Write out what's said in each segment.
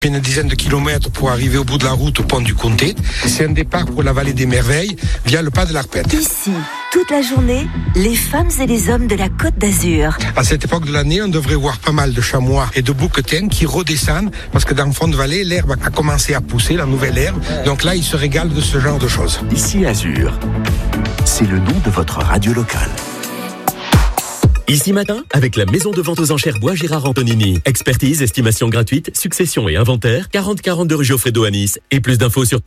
Une dizaine de kilomètres pour arriver au bout de la route au pont du Comté. C'est un départ pour la vallée des Merveilles via le pas de l'Arpette. Ici, toute la journée, les femmes et les hommes de la Côte d'Azur. À cette époque de l'année, on devrait voir pas mal de chamois et de bouquetins qui redescendent parce que dans le fond de vallée, l'herbe a commencé à pousser, la nouvelle herbe. Donc là, ils se régalent de ce genre de choses. Ici Azur, c'est le nom de votre radio locale. Ici Matin, avec la maison de vente aux enchères Bois Girard Antonini. Expertise, estimation gratuite, succession et inventaire, 4042 rue Geoffredo à Nice. Et plus d'infos sur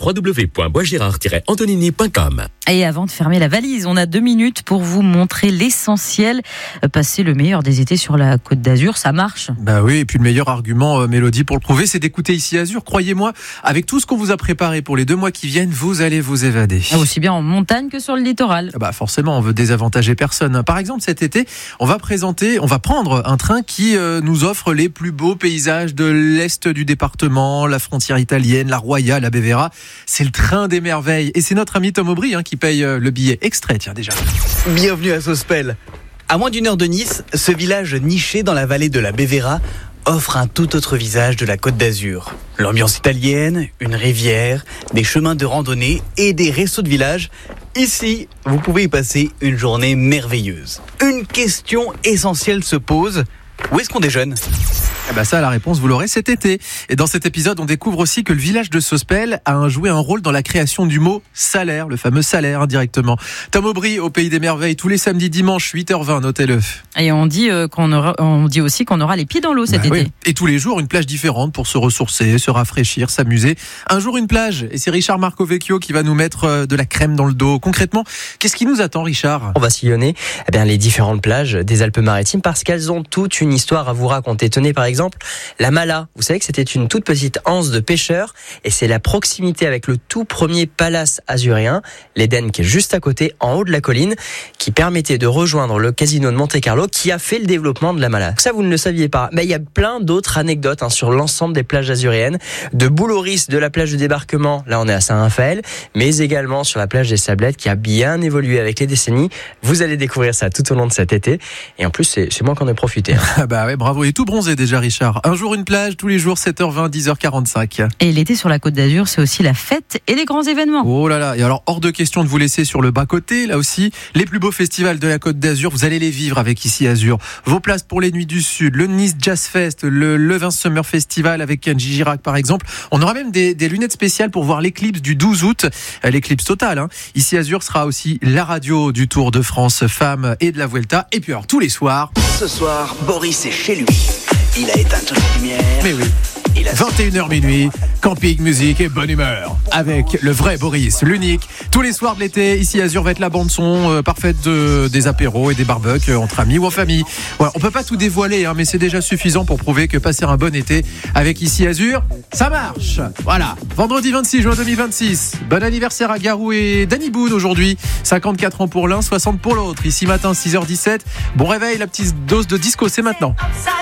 www.boisgirard-antonini.com. Et avant de fermer la valise, on a 2 minutes pour vous montrer l'essentiel. Passer le meilleur des étés sur la Côte d'Azur, ça marche. Bah oui, et puis le meilleur argument, Mélodie, pour le prouver, c'est d'écouter Ici Azur. Croyez-moi, avec tout ce qu'on vous a préparé pour les 2 mois qui viennent, vous allez vous évader. Aussi bien en montagne que sur le littoral. Bah forcément, on veut désavantager personne. Par exemple, cet été, on va prendre un train qui nous offre les plus beaux paysages de l'est du département, la frontière italienne, la Roya, la Bévéra. C'est le train des merveilles. Et c'est notre ami Tom Aubry qui paye le billet. Extrait, tiens déjà. Bienvenue à Sospel. À moins d'1 heure de Nice, ce village niché dans la vallée de la Bévéra offre un tout autre visage de la Côte d'Azur. L'ambiance italienne, une rivière, des chemins de randonnée et des restos de village. Ici, vous pouvez y passer une journée merveilleuse. Une question essentielle se pose. Où est-ce qu'on déjeune ? Ça, la réponse, vous l'aurez cet été. Et dans cet épisode, on découvre aussi que le village de Sospel a joué un rôle dans la création du mot salaire, le fameux salaire indirectement. Tom Aubry au Pays des Merveilles, tous les samedis, dimanches, 8h20, notez-le. Et on dit aussi qu'on aura les pieds dans l'eau cet été. Oui. Et tous les jours, une plage différente pour se ressourcer, se rafraîchir, s'amuser. Un jour, une plage. Et c'est Richard Marcovecchio qui va nous mettre de la crème dans le dos. Concrètement, qu'est-ce qui nous attend, Richard ? On va sillonner les différentes plages des Alpes-Maritimes parce qu'elles ont toute une histoire à vous raconter. Tenez par exemple la Mala. Vous savez que c'était une toute petite anse de pêcheurs et c'est la proximité avec le tout premier palace azuréen, l'Éden qui est juste à côté, en haut de la colline, qui permettait de rejoindre le casino de Monte-Carlo qui a fait le développement de la Mala. Ça, vous ne le saviez pas. Mais il y a plein d'autres anecdotes sur l'ensemble des plages azuréennes. De Bouloris, de la plage de débarquement, là on est à Saint-Raphaël, mais également sur la plage des Sablettes qui a bien évolué avec les décennies. Vous allez découvrir ça tout au long de cet été. Et en plus, c'est moi qui en ai profité. Ouais, bravo. Et tout bronzé déjà, Richard. Un jour une plage, tous les jours 7h20, 10h45. Et l'été sur la Côte d'Azur, c'est aussi la fête et les grands événements. Oh là là, et alors hors de question de vous laisser sur le bas-côté, là aussi, les plus beaux festivals de la Côte d'Azur, vous allez les vivre avec Ici Azur. Vos places pour les Nuits du Sud, le Nice Jazz Fest, le Levin Summer Festival avec Kenji Girac par exemple. On aura même des lunettes spéciales pour voir l'éclipse du 12 août, l'éclicse totale. Ici Azur sera aussi la radio du Tour de France Femmes et de la Vuelta. Et puis alors tous les soirs... Ce soir, Boris est chez lui. Il a éteint toute la lumière. Mais oui. 21h minuit, camping, musique et bonne humeur. Avec le vrai Boris, l'unique. Tous les soirs de l'été, Ici Azur va être la bande-son parfaite des apéros et des barbecues entre amis ou en famille. Ouais, on peut pas tout dévoiler, mais c'est déjà suffisant pour prouver que passer un bon été avec Ici Azur, ça marche. Voilà, vendredi 26 juin 2026. Bon anniversaire à Garou et Danny Boone aujourd'hui. 54 ans pour l'un, 60 pour l'autre. Ici matin, 6h17. Bon réveil, la petite dose de disco, c'est maintenant.